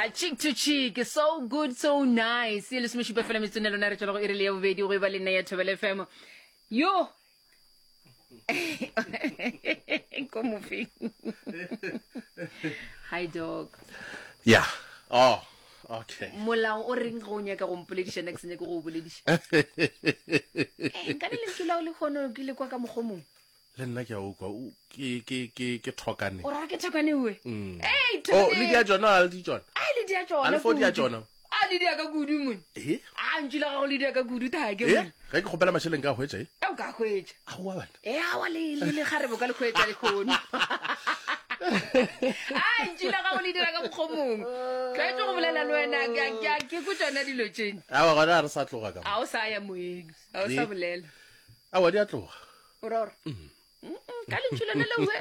A cheek to cheek, so good, so nice. Le sme shipa fela metsone lona re tsholo go irile ya bobedi go ba le nna ya Thobela FM. Yo. Come on. Hi dog. Yeah. Oh, okay. Molao o reng go nya ka go mpoledisha next ne go go boledisha. Ka le ntula le khono ke le kwa ka mogomong. Le nna ke a ukwa ke thokane. O ra ke thokane we. Hey, Oh, le dia jona le di jona. Ai le dia jona. Al fo dia jona. A le dia ka gudu mon. A ntjila ga go le dia ka gudu ta ke mon. Ga ke gopela masheleng ka hwetsa O ka hwetsa. A wa bana. A wa le gare bo ka le hwetsa le khono. A ntjila ga go le dia ka mogomong. Ka tlo go bolela le wena ke go tsona dilo tsene. A wa gona re sa tloga ka. A o sa ya moeng. A o sa bolela. A wa dia tloga. Oror. Ka le ntjila le we.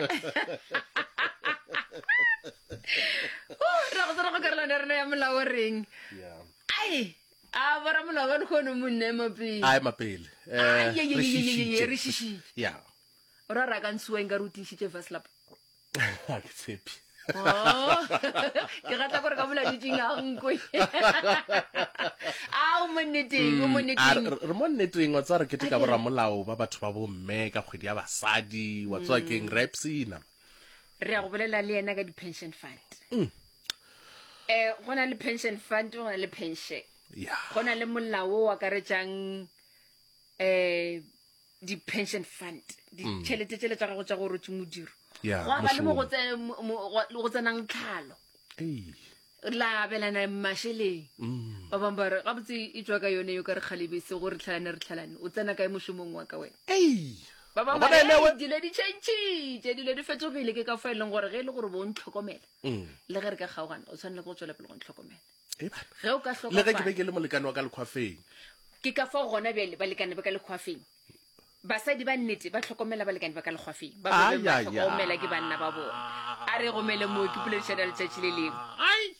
Ra go tsara go karela nerne ya molao reng. Yeah. Ai, a bara molao ba khono monne mapele. Ai mapele. Re shishi. Yeah. Ora ra ka ntsueng ka rutishitse Vaslap. Ha ke tshepi. Oh. Ke rata gore ka bola ditsinga nkwe. A o moneteng. Re mo nneteng wa tsara ke ka bora molao ba batho ba bo mme ka kgwedi ya basadi wa tswa keng Repsina. Re a go bolela le ena ka di pension fund. Gona le pension fund gona le pension. Yeah. Gona le molao wa ka re jang di pension fund di tšhelete tšele tša go tša go rotse modiro. Yeah. Go ba le mo go tsenang tlhalo. La belana masheleng. Ba bang ba re ga botse e tswa ka yone yo ka re kgalebe se gore tlhalane o tsena ka moshomong wa ka wena. Ba bang ba re dilo di change dilo di fetogile ke ka fa e leng gore ge e le gore bo ntlhokomela le ge re ka kgaogana o tshwanela go tswela pele go ntlhokomela ge o ka hloka le ge ke be ke le molekane wa ka lekhwafeng ke ka fa gona bele balekane ba ka lekhwafeng basadi ba nnete ba tlhokomela balekane ba ka lekhwafeng ba ba tlhokomela ke banna ba bona a re gomele mo ke poledišana letšatši le lengwe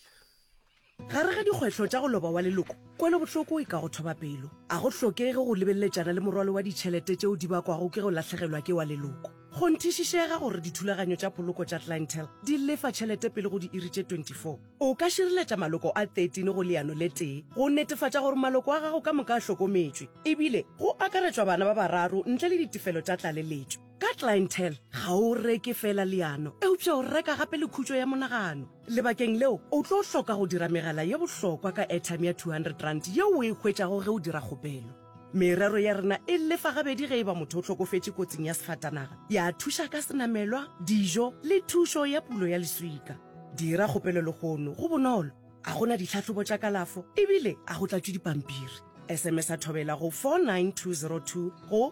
gare ga dikgwetlho tša go loba wa leloko kwele bohloko e ka go thoba pelo a go hlokege go lebelletšana le morwalo wa ditšhelete tšeo di bakwago ke go lahlegelwa ke wa leloko go nthišišega gore dithulaganyo tša poloko tša clientele di lefa tšhelete pele go di iri tše 24 o ka širiletša maloko a 13 go leano le tee go netefatša gore maloko a gago ka moka a hlokometšwe ebile go akaretšwa bana ba bararo ntle le ditefelo tša tlaleletšo ka clientele ga o reke fela leano eupša o reka gape le khutšo ya monagano lebakeng leo o tlo hloka go dira megala ye bohlokwa ka airtime ya 200 rand yeo o e hwetšago ge o dira kgopelo merero ya rena e lefa gabedi ge e ba motho o tlhokofetše kotsing ya sefatanaga ya thuša ka senamelwa dijo le thušo ya pulo ya leswika dira kgopelo legono go bonolo a gona ditlhatlhobo tša kalafo ebile a go tlatšwe dipampiri SMS a thobela go 49202 go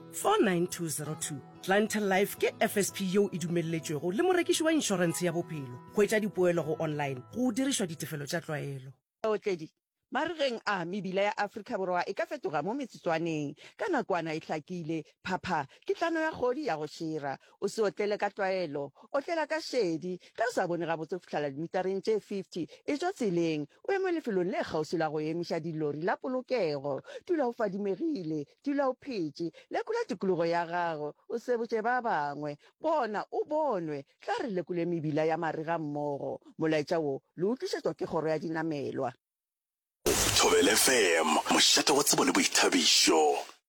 49202 Clientele Life ke FSP yeo e dumelletšwego le morekiši wa inšorense ya bophelo go etša dipoelo go online go dirišwa ditefelo tša tlwaelo marigeng a mebila ya Afrika Borwa e ka fetoga mo metsotswaneng ka nakwana e hlakile phapha ke tlano ya kgodi ya go šira o se otlele ka tlwaelo otlela ka šedi ka o sa bone gabotse go fitlhela dimitareng tše 50 e tswa tseleng o eme lefelong le kgausi la go emiša dilori la polokego dula o fadimegile dula o phetše lekola tikologo ya gago o se botse ba bangwe bona o bonwe tla re lekole mebila ya marega mmogo molaetša wo le utlišetswa ke kgoro ya dinamelwa Thobela FM, mošate wa tsebo le boithabišo.